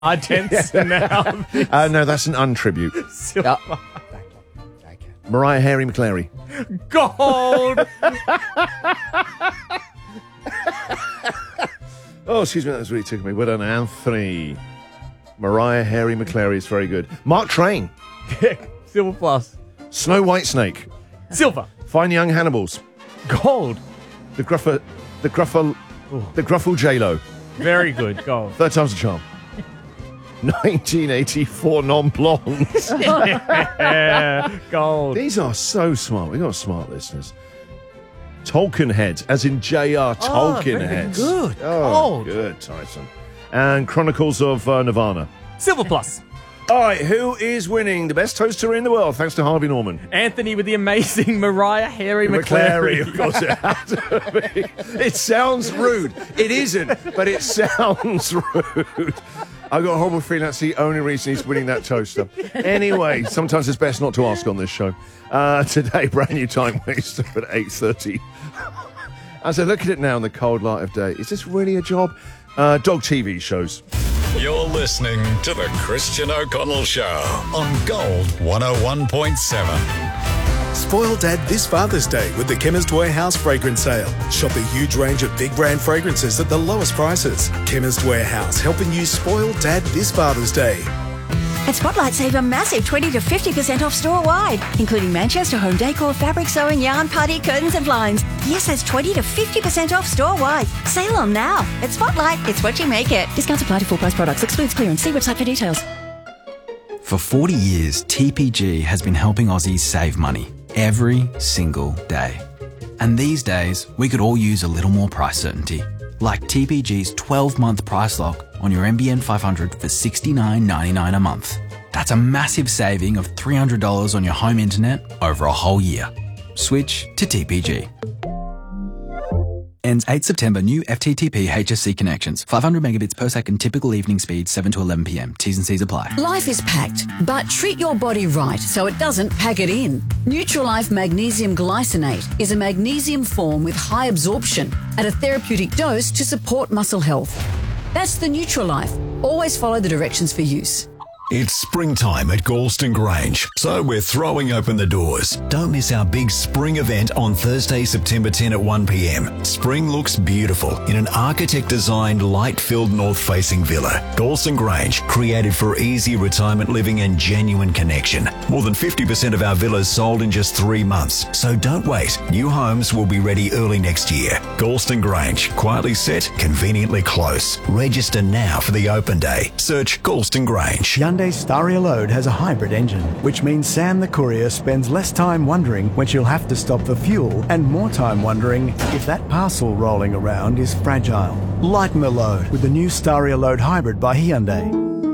Tense now. No, that's an untribute. Silver. Mariah Harry McClary. Gold. Oh, excuse me, that was really tickled me. Well done, Anthony. Mariah Harry McClary is very good. Mark Train. Silver plus. Snow White Snake. Silver. Fine Young Hannibals. Gold. The Gruffle J-Lo. Very good. Gold. Third time's a charm. 1984 Non-Blondes. Yeah. Gold. These are so smart. We've got smart listeners. Tolkien Heads, as in J.R. Tolkien very Heads. good. Oh, Gold. good, Tyson. And Chronicles of Nirvana. Silver plus. All right, who is winning the best toaster in the world, thanks to Harvey Norman? Anthony with the amazing Mariah Harry McClary. Of course it had to be. It sounds rude. It isn't, but it sounds rude. I've got a horrible feeling that's the only reason he's winning that toaster. Anyway, sometimes it's best not to ask on this show. Today, brand new Time Waster at 8:30. As I look at it now in the cold light of day, is this really a job? Dog TV shows. You're listening to The Christian O'Connell Show on Gold 101.7. Spoil Dad this Father's Day with the Chemist Warehouse fragrance sale. Shop a huge range of big brand fragrances at the lowest prices. Chemist Warehouse, helping you spoil Dad this Father's Day. At Spotlight, save a massive 20 to 50% off store-wide, including Manchester home decor, fabric sewing, yarn, party, curtains and blinds. Yes, that's 20 to 50% off store-wide. Sale on now. At Spotlight, it's what you make it. Discounts apply to full-price products. Excludes clearance. See website for details. For 40 years, TPG has been helping Aussies save money every single day. And these days, we could all use a little more price certainty. Like TPG's 12-month price lock on your NBN 500 for $69.99 a month. That's a massive saving of $300 on your home internet over a whole year. Switch to TPG. Ends 8 September. New FTTP HSC connections. 500 megabits per second. Typical evening speed 7 to 11 p.m. T's and C's apply. Life is packed, but treat your body right so it doesn't pack it in. Nutrilife Magnesium Glycinate is a magnesium form with high absorption at a therapeutic dose to support muscle health. That's the Nutrilife. Always follow the directions for use. It's springtime at Galston Grange, so we're throwing open the doors. Don't miss our big spring event on Thursday, September 10 at 1 p.m. Spring looks beautiful in an architect-designed, light-filled north-facing villa. Galston Grange, created for easy retirement living and genuine connection. More than 50% of our villas sold in just 3 months, so don't wait. New homes will be ready early next year. Galston Grange, quietly set, conveniently close. Register now for the open day. Search Galston Grange. Hyundai Staria Load has a hybrid engine, which means Sam the courier spends less time wondering when she'll have to stop for fuel and more time wondering if that parcel rolling around is fragile. Lighten the load with the new Staria Load Hybrid by Hyundai.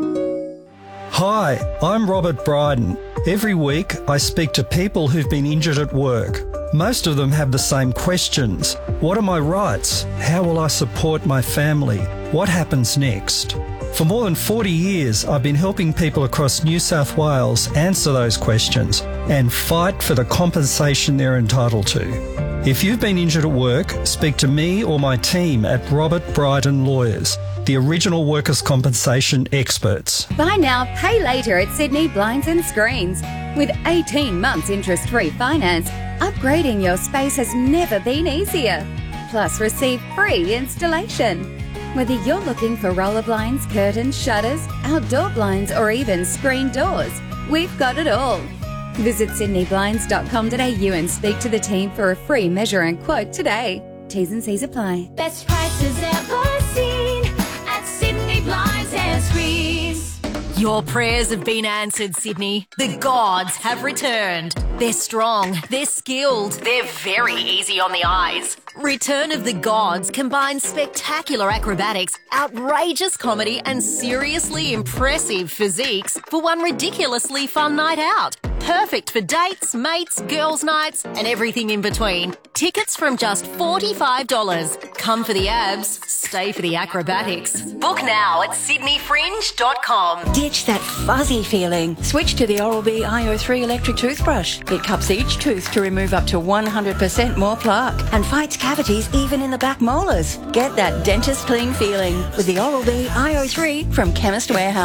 Hi, I'm Robert Bryden. Every week I speak to people who've been injured at work. Most of them have the same questions. What are my rights? How will I support my family? What happens next? For more than 40 years, I've been helping people across New South Wales answer those questions and fight for the compensation they're entitled to. If you've been injured at work, speak to me or my team at Robert Bryden Lawyers, the original workers' compensation experts. Buy now, pay later at Sydney Blinds and Screens. With 18 months interest-free finance, upgrading your space has never been easier. Plus, receive free installation. Whether you're looking for roller blinds, curtains, shutters, outdoor blinds, or even screen doors, we've got it all. Visit sydneyblinds.com.au and speak to the team for a free measure and quote today. T's and C's apply. Best prices ever seen at Sydney Blinds and Screens. Your prayers have been answered, Sydney. The gods have returned. They're strong, they're skilled, they're very easy on the eyes. Return of the Gods combines spectacular acrobatics, outrageous comedy and seriously impressive physiques for one ridiculously fun night out. Perfect for dates, mates, girls' nights, and everything in between. Tickets from just $45. Come for the abs, stay for the acrobatics. Book now at sydneyfringe.com. Ditch that fuzzy feeling. Switch to the Oral-B iO3 electric toothbrush. It cups each tooth to remove up to 100% more plaque and fights cavities even in the back molars. Get that dentist clean feeling with the Oral-B iO3 from Chemist Warehouse.